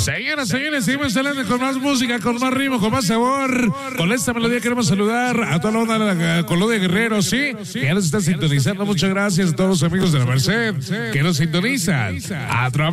Señoras, señores, seguimos adelante con más música, con más ritmo, con más sabor. Con esta melodía queremos saludar a toda la onda de la colonia Guerrero, ¿sí? Que ya nos está sintonizando. Muchas gracias a todos los amigos de la Merced que nos sintonizan a través